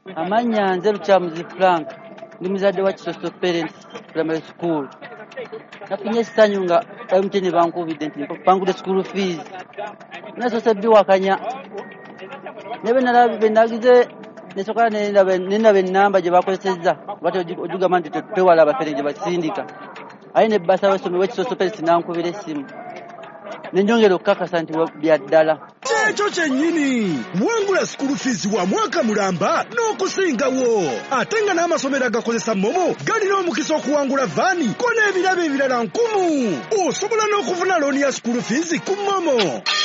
Amanya nze Lukyamuzi Frank ndi muzadde wa Kisoso Parents Primary School. Nafunye essanyu nga MTN bankubidde nti bangudde school fees. Nasoose biwakanya. Nebe nalabe nagize nesoka nendaba ennamba gye bakozesezza bati ojugamba nti tewala abafere gye basindika. Aye ne basa basome wa Kisoso Parents nankubira essimu. Nenjongera okukakasa nti bya ddala. Ekyo kyennyini wangula school fees wa mwaka mulamba n'okusingawo ate nga n'amasomero agakozesa Momo galina omukisa okuwangula vaani ko n'ebirabo ebirala 1000. Osobola n'okufuna looni ya school fees ku Momo.